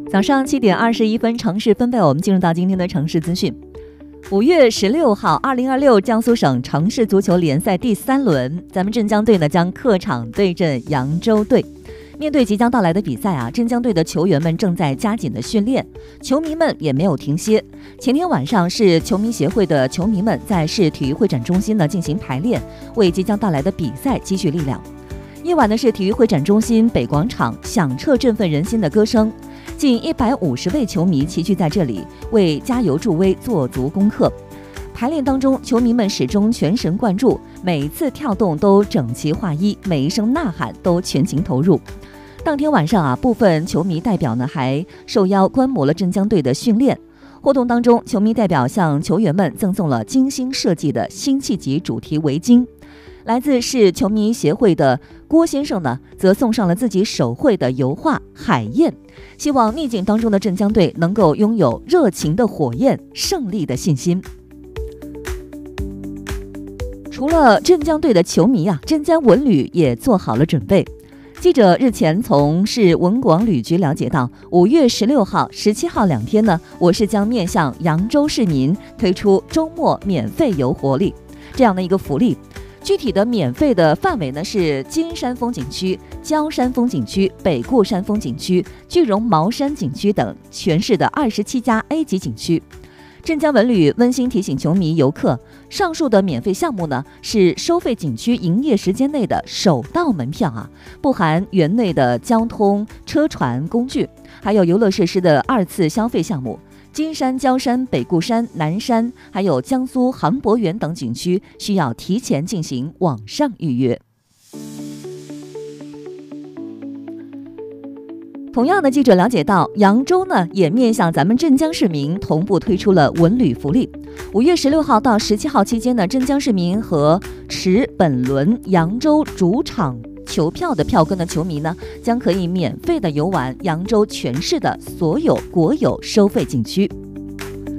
早上7点21分，城市分贝，我们进入到今天的城市资讯。5月16号，2026江苏省城市足球联赛第3轮，咱们镇江队呢将客场对阵扬州队。面对即将到来的比赛啊，镇江队的球员们正在加紧的训练，球迷们也没有停歇。前天晚上，市球迷协会的球迷们在市体育会展中心呢进行排练，为即将到来的比赛积蓄力量。夜晚的市体育会展中心北广场响彻振奋人心的歌声，近150位球迷齐聚在这里，为加油助威做足功课。排练当中，球迷们始终全神贯注，每一次跳动都整齐划一，每一声呐喊都全情投入。当天晚上啊，部分球迷代表呢还受邀观摩了镇江队的训练。活动当中，球迷代表向球员们赠送了精心设计的辛弃疾主题围巾。来自市球迷协会的郭先生呢，则送上了自己手绘的油画《海燕》，希望逆境当中的镇江队能够拥有热情的火焰、胜利的信心。除了镇江队的球迷啊，镇江文旅也做好了准备。记者日前从市文广旅局了解到，5月16号、17号2天呢，我市将面向扬州市民推出周末免费游活力这样的一个福利。具体的免费的范围呢是金山风景区、焦山风景区、北固山风景区、句容茅山景区等全市的27家 A 级景区。镇江文旅温馨提醒球迷游客，上述的免费项目呢是收费景区营业时间内的首到门票啊，不含园内的交通、车船、工具，还有游乐设施的2次消费项目。金山、焦山、北固山、南山，还有江苏航博园等景区需要提前进行网上预约。同样的，记者了解到，扬州呢也面向咱们镇江市民同步推出了文旅福利。5月16号到17号期间呢，镇江市民和持本轮扬州主场球票的票根的球迷呢，将可以免费的游玩扬州全市的所有国有收费景区。